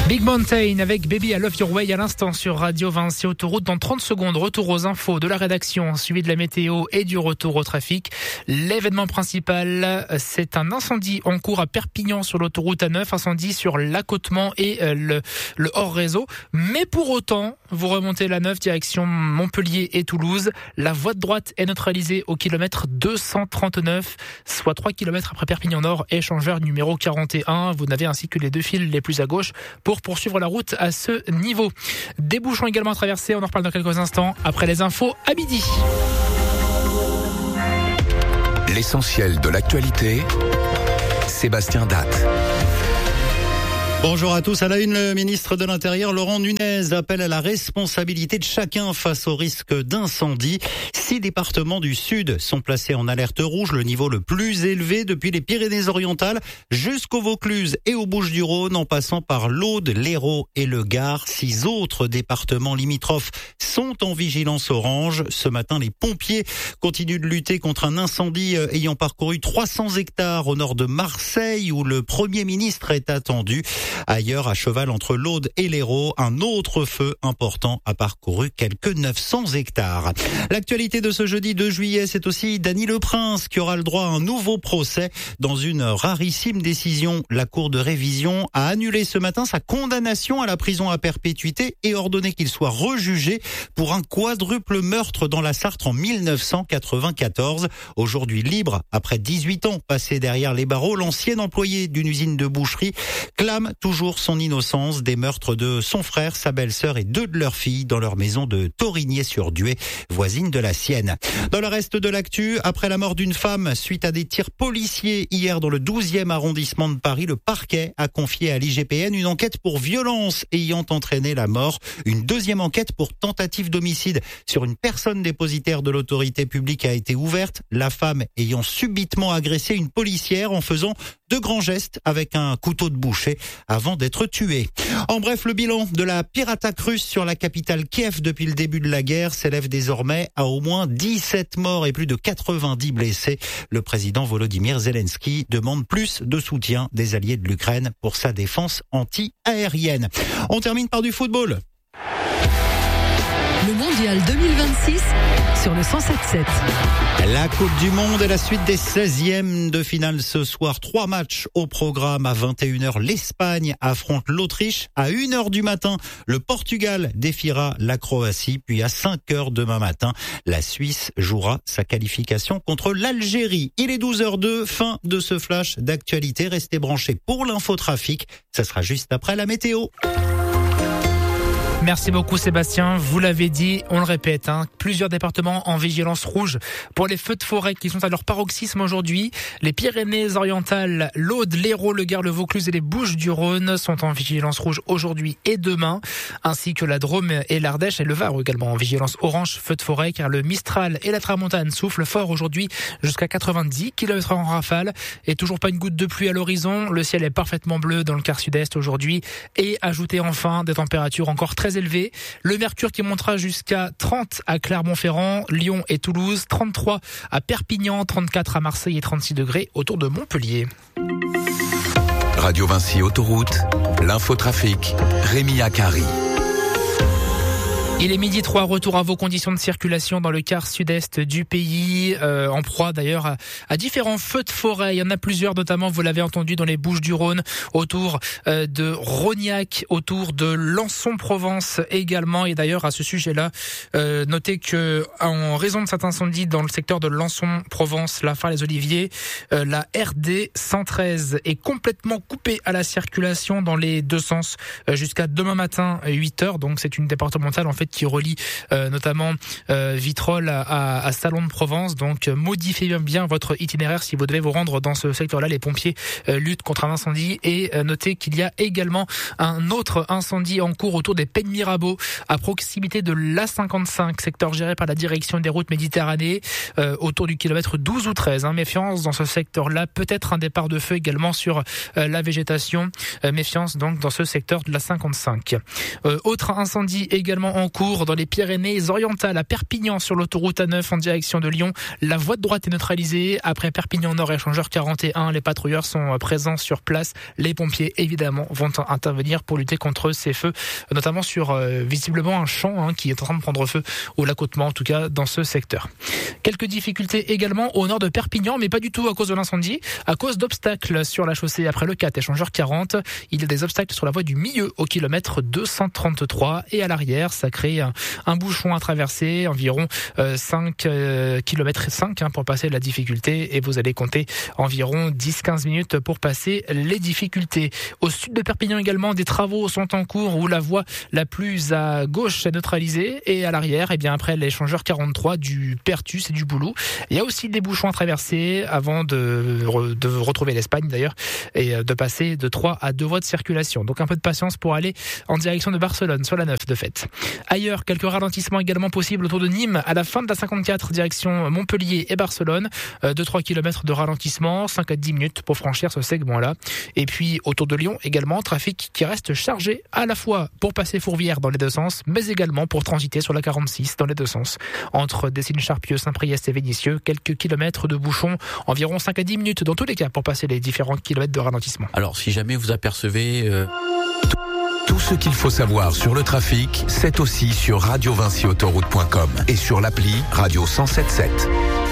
Big Mountain avec Baby I Love Your Way à l'instant sur Radio Vinci Autoroute. Dans 30 secondes, retour aux infos de la rédaction, suivi de la météo et du retour au trafic. L'événement principal, c'est un incendie en cours à Perpignan sur l'autoroute A9, incendie sur l'accotement et le hors réseau. Mais pour autant, vous remontez la 9 direction Montpellier et Toulouse. La voie de droite est neutralisée au kilomètre 239, soit 3 km après Perpignan Nord, échangeur numéro 41. Vous n'avez ainsi que les deux fils les plus à gauche pour poursuivre la route à ce niveau. Des bouchons également à traverser, on en reparle dans quelques instants après les infos à midi. L'essentiel de l'actualité, Sébastien Datte. Bonjour à tous. À la une, le ministre de l'Intérieur, Laurent Nunez, appelle à la responsabilité de chacun face au risque d'incendie. 6 départements du Sud sont placés en alerte rouge, le niveau le plus élevé depuis les Pyrénées-Orientales jusqu'au Vaucluse et aux Bouches-du-Rhône, en passant par l'Aude, l'Hérault et le Gard. 6 autres départements limitrophes sont en vigilance orange. Ce matin, les pompiers continuent de lutter contre un incendie ayant parcouru 300 hectares au nord de Marseille, où le Premier ministre est attendu. Ailleurs, à cheval entre l'Aude et l'Hérault, un autre feu important a parcouru quelques 900 hectares. L'actualité de ce jeudi 2 juillet, c'est aussi Dany Le Prince qui aura le droit à un nouveau procès. Dans une rarissime décision, la Cour de révision a annulé ce matin sa condamnation à la prison à perpétuité et ordonné qu'il soit rejugé pour un quadruple meurtre dans la Sarthe en 1994. Aujourd'hui libre, après 18 ans passés derrière les barreaux, l'ancien employé d'une usine de boucherie clame toujours son innocence des meurtres de son frère, sa belle-sœur et 2 de leurs filles dans leur maison de Torigné-sur-Duet, voisine de la sienne. Dans le reste de l'actu, après la mort d'une femme suite à des tirs policiers hier dans le 12e arrondissement de Paris, le parquet a confié à l'IGPN une enquête pour violence ayant entraîné la mort. Une deuxième enquête pour tentative d'homicide sur une personne dépositaire de l'autorité publique a été ouverte, la femme ayant subitement agressé une policière en faisant de grands gestes avec un couteau de boucher avant d'être tué. En bref, le bilan de la pire attaque russe sur la capitale Kiev depuis le début de la guerre s'élève désormais à au moins 17 morts et plus de 90 blessés. Le président Volodymyr Zelensky demande plus de soutien des alliés de l'Ukraine pour sa défense anti-aérienne. On termine par du football. Le mondial 2026 sur le 107.7. La Coupe du Monde et la suite des 16e de finale ce soir. 3 matchs au programme. À 21h, l'Espagne affronte l'Autriche. À 1h du matin, le Portugal défiera la Croatie. Puis à 5h demain matin, la Suisse jouera sa qualification contre l'Algérie. Il est 12h02, fin de ce flash d'actualité. Restez branchés pour l'infotrafic. Ça sera juste après la météo. Merci beaucoup Sébastien, vous l'avez dit, on le répète, plusieurs départements en vigilance rouge pour les feux de forêt qui sont à leur paroxysme aujourd'hui. Les Pyrénées-Orientales, l'Aude, l'Hérault, le Gard, le Vaucluse et les Bouches-du-Rhône sont en vigilance rouge aujourd'hui et demain, ainsi que la Drôme et l'Ardèche et le Var également en vigilance orange feux de forêt, car le Mistral et la Tramontane soufflent fort aujourd'hui jusqu'à 90 km en rafale et toujours pas une goutte de pluie à l'horizon. Le ciel est parfaitement bleu dans le quart sud-est aujourd'hui et ajoutez enfin des températures encore très élevées. Le mercure qui montera jusqu'à 30 à Clermont-Ferrand, Lyon et Toulouse, 33 à Perpignan, 34 à Marseille et 36 degrés autour de Montpellier. Radio Vinci Autoroute, l'infotrafic, Rémi Akari. Il est 12h03, retour à vos conditions de circulation dans le quart sud-est du pays, en proie d'ailleurs à différents feux de forêt. Il y en a plusieurs, notamment vous l'avez entendu dans les Bouches-du-Rhône, autour de Rognac, autour de Lançon-Provence également. Et d'ailleurs à ce sujet-là, notez que en raison de cet incendie dans le secteur de Lançon-Provence, la Phare les Oliviers, la RD 113 est complètement coupée à la circulation dans les deux sens jusqu'à demain matin 8h. Donc c'est une départementale en fait qui relie notamment Vitrolles à Salon de Provence. Donc modifiez bien votre itinéraire si vous devez vous rendre dans ce secteur-là. Les pompiers luttent contre un incendie et notez qu'il y a également un autre incendie en cours autour des Pennes Mirabeau à proximité de l'A55, secteur géré par la direction des routes Méditerranée, autour du kilomètre 12 ou 13. Méfiance dans ce secteur-là, peut-être un départ de feu également sur la végétation. Méfiance donc dans ce secteur de la 55. Autre incendie également en cours dans les Pyrénées-Orientales à Perpignan sur l'autoroute A9 en direction de Lyon. La voie de droite est neutralisée. Après Perpignan Nord, échangeur 41, les patrouilleurs sont présents sur place. Les pompiers, évidemment, vont intervenir pour lutter contre ces feux, notamment sur visiblement un champ qui est en train de prendre feu au Lac-Hautement, en tout cas dans ce secteur. Quelques difficultés également au nord de Perpignan, mais pas du tout à cause de l'incendie, à cause d'obstacles sur la chaussée après le 4, échangeur 40. Il y a des obstacles sur la voie du milieu au kilomètre 233 et à l'arrière, ça crée un bouchon à traverser, environ 5 km 5 pour passer la difficulté, et vous allez compter environ 10-15 minutes pour passer les difficultés. Au sud de Perpignan également, des travaux sont en cours où la voie la plus à gauche est neutralisée, et à l'arrière, après l'échangeur 43 du Pertus et du Boulou, il y a aussi des bouchons à traverser avant de retrouver l'Espagne d'ailleurs, et de passer de 3 à 2 voies de circulation. Donc un peu de patience pour aller en direction de Barcelone sur la 9 de fait. Ailleurs, quelques ralentissements également possibles autour de Nîmes à la fin de la 54 direction Montpellier et Barcelone. 2-3 km de ralentissement, 5 à 10 minutes pour franchir ce segment-là. Et puis autour de Lyon également, trafic qui reste chargé à la fois pour passer Fourvière dans les deux sens, mais également pour transiter sur la 46 dans les deux sens. Entre Dessines-Charpieu, Saint-Priest et Vénissieux, quelques kilomètres de bouchons, environ 5 à 10 minutes dans tous les cas pour passer les différents kilomètres de ralentissement. Alors si jamais vous apercevez... Tout ce qu'il faut savoir sur le trafic, c'est aussi sur radiovinciautoroute.com et sur l'appli Radio 107.7.